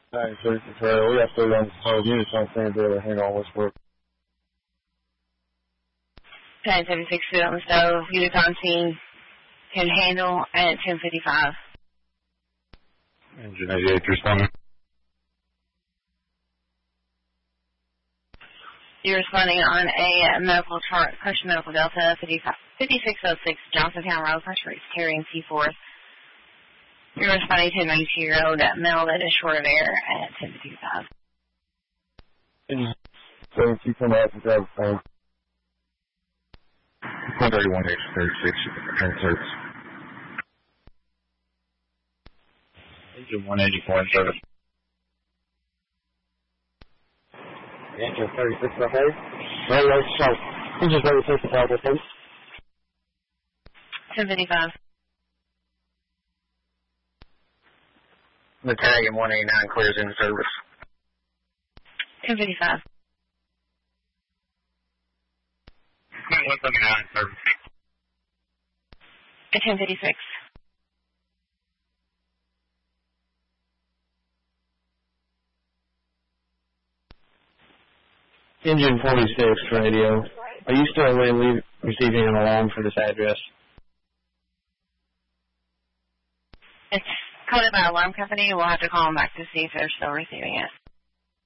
Hi, City Control. We got 30 on 12 units on Sanville to hang on Westbrook. 1076 food on the stove. Units on scene can handle at 1055. Engine 88 responding. You're responding on a medical chart, Christian Medical Delta 5606 Johnsontown Road, pressure is carrying C4. You're responding to a 92-year-old male that is short of air at 1055. Engine 72 come out and grab the phone. 131H36, service. Engine 184 in service. Engine 36 ahead. Right, south. Engine 36 ahead, please. 1055. Battalion 189 clears in service. 1055. 179 service. 1056. Engine 46 radio. Are you still receiving an alarm for this address? It's coded by alarm company. We'll have to call them back to see if they're still receiving it.